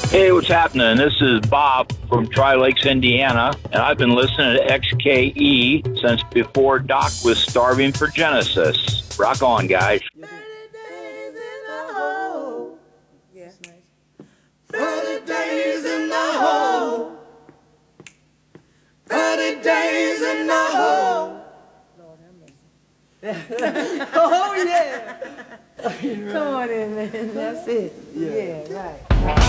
Hey, what's happening? This is Bob from Tri Lakes, Indiana, and I've been listening to XKE since before Doc was starving for Genesis. Rock on, guys. 30 days in the hole. 30 days in the hole. Oh, yeah. Come on in, man. That's it. Yeah, right.